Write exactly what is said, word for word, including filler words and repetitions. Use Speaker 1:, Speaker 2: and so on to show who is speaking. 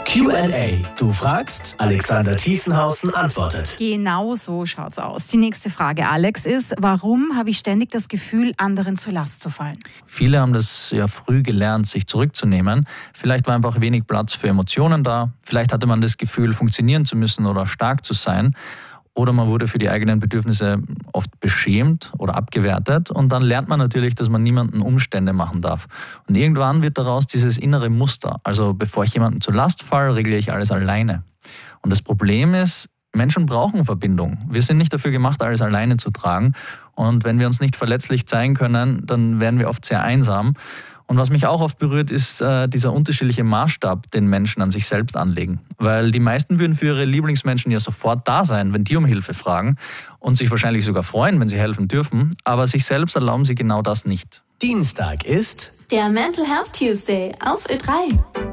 Speaker 1: Q and A. Du fragst, Alexander Thiesenhausen antwortet.
Speaker 2: Genau so schaut's aus. Die nächste Frage, Alex, ist, warum habe ich ständig das Gefühl, anderen zur Last zu fallen?
Speaker 3: Viele haben das ja früh gelernt, sich zurückzunehmen. Vielleicht war einfach wenig Platz für Emotionen da. Vielleicht hatte man das Gefühl, funktionieren zu müssen oder stark zu sein. Oder man wurde für die eigenen Bedürfnisse oft beschämt oder abgewertet. Und dann lernt man natürlich, dass man niemanden Umstände machen darf. Und irgendwann wird daraus dieses innere Muster. Also bevor ich jemanden zur Last falle, regle ich alles alleine. Und das Problem ist, Menschen brauchen Verbindung. Wir sind nicht dafür gemacht, alles alleine zu tragen. Und wenn wir uns nicht verletzlich zeigen können, dann werden wir oft sehr einsam. Und was mich auch oft berührt, ist äh, dieser unterschiedliche Maßstab, den Menschen an sich selbst anlegen. Weil die meisten würden für ihre Lieblingsmenschen ja sofort da sein, wenn die um Hilfe fragen und sich wahrscheinlich sogar freuen, wenn sie helfen dürfen. Aber sich selbst erlauben sie genau das nicht.
Speaker 1: Dienstag ist
Speaker 4: der Mental Health Tuesday auf Ö drei.